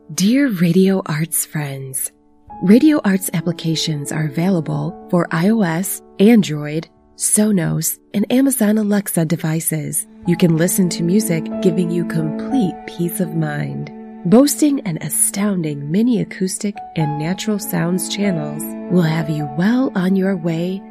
Dear Radio Arts friends, Radio Arts applications are available for iOS, Android, Sonos, and Amazon Alexa devices. You can listen to music giving you complete peace of mind. Boasting an astounding mini acoustic and natural sounds channels will have you well on your way